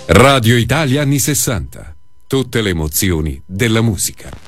Radio Italia anni 60. Tutte le emozioni della musica.